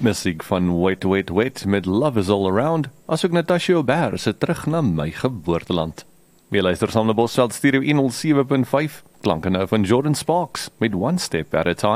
Musiek van Wet Wet Wet met Love Is All Around, asook Natasha Aubert se Terug na my geboorteland. Weer luister saam na Bosveld Stereo 107.5, klanke nou van Jordan Sparks met One Step at a Time.